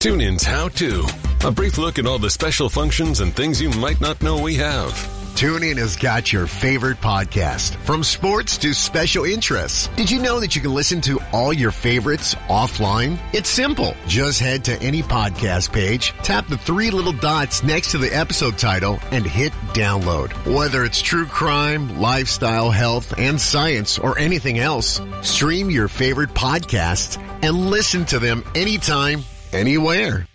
TuneIn's How To. A brief look at all the special functions and things you might not know we have. TuneIn has got your favorite podcast, from sports to special interests. Did you know that you can listen to all your favorites offline? It's simple. Just head to any podcast page, tap the three little dots next to the episode title, and hit download. Whether it's true crime, lifestyle, health, and science, or anything else, stream your favorite podcasts and listen to them anytime, anywhere.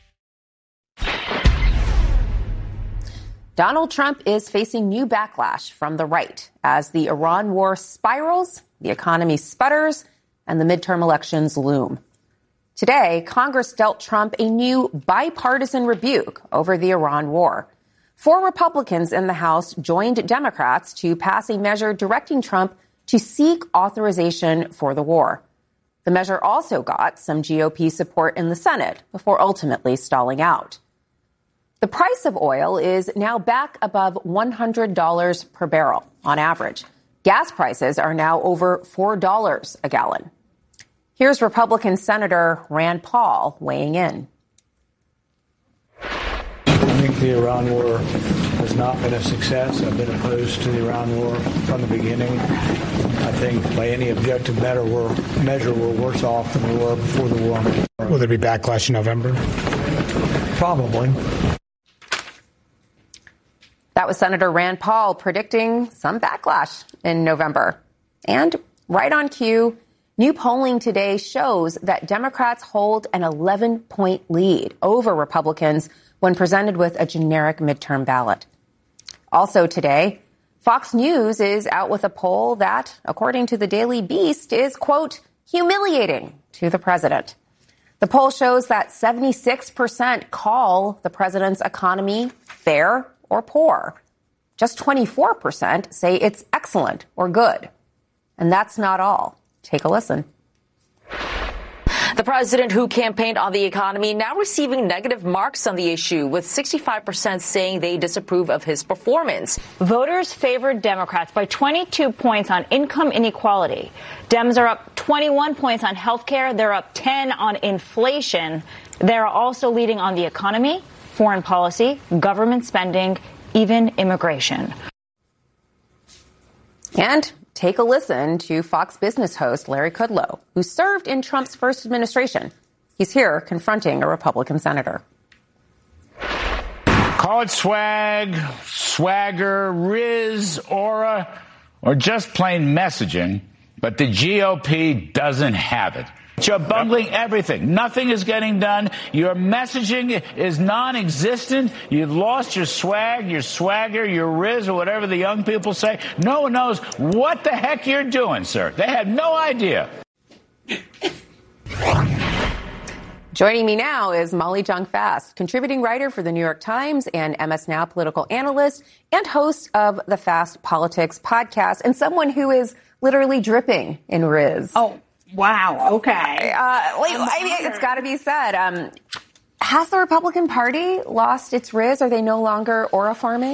Donald Trump is facing new backlash from the right as the Iran war spirals, the economy sputters, and the midterm elections loom. Today, Congress dealt Trump a new bipartisan rebuke over the Iran war. 4 Republicans in the House joined Democrats to pass a measure directing Trump to seek authorization for the war. The measure also got some GOP support in the Senate before ultimately stalling out. The price of oil is now back above $100 per barrel on average. Gas prices are now over $4 a gallon. Here's Republican Senator Rand Paul weighing in. I think the Iran war has not been a success. I've been opposed to the Iran war from the beginning. I think by any objective measure, we're worse off than we were before the war. Will there be backlash in November? Probably. That was Senator Rand Paul predicting some backlash in November. And right on cue, new polling today shows that Democrats hold an 11-point lead over Republicans when presented with a generic midterm ballot. Also today, Fox News is out with a poll that, according to the Daily Beast, is, quote, humiliating to the president. The poll shows that 76% call the president's economy fair or poor. Just 24% say it's excellent or good. And that's not all. Take a listen. The president, who campaigned on the economy, now receiving negative marks on the issue, with 65% saying they disapprove of his performance. Voters favored Democrats by 22 points on income inequality. Dems are up 21 points on health care. They're up 10 on inflation. They're also leading on the economy, foreign policy, government spending, even immigration. And take a listen to Fox Business host Larry Kudlow, who served in Trump's first administration. He's here confronting a Republican senator. Call it swag, swagger, riz, aura, or just plain messaging, but the GOP doesn't have it. You're bungling everything. Nothing is getting done. Your messaging is non-existent. You've lost your swag, your swagger, your riz, or whatever the young people say. No one knows what the heck you're doing, sir. They have no idea. Joining me now is Molly Jong-Fast, contributing writer for the New York Times and MS Now political analyst and host of the Fast Politics podcast, and someone who is literally dripping in riz. Oh. Wow. Okay. I mean, it's got to be said. Has the Republican Party lost its riz? Are they no longer aura farming?